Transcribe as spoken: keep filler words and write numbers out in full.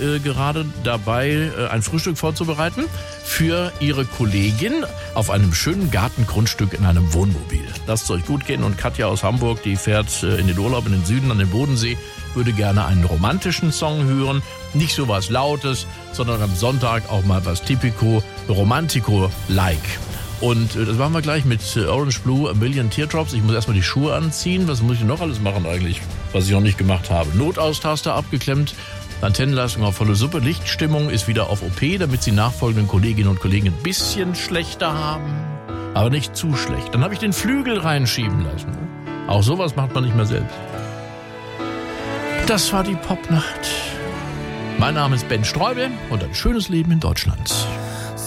äh, gerade dabei, äh, ein Frühstück vorzubereiten für ihre Kollegin auf einem schönen Gartengrundstück in einem Wohnmobil. Lasst es euch gut gehen und Katja aus Hamburg, die fährt äh, in den Urlaub in den Süden an den Bodensee, würde gerne einen romantischen Song hören. Nicht so was Lautes, sondern am Sonntag auch mal was Typico Romantico-like. Und äh, das machen wir gleich mit äh, Orange Blue, A Million Teardrops. Ich muss erstmal die Schuhe anziehen. Was muss ich noch alles machen eigentlich, was ich noch nicht gemacht habe? Notaustaster abgeklemmt, Antennenleistung auf volle Suppe, Lichtstimmung ist wieder auf O P, damit Sie nachfolgenden Kolleginnen und Kollegen ein bisschen schlechter haben. Aber nicht zu schlecht. Dann habe ich den Flügel reinschieben lassen. Auch sowas macht man nicht mehr selbst. Das war die Popnacht. Mein Name ist Ben Streubel und ein schönes Leben in Deutschland.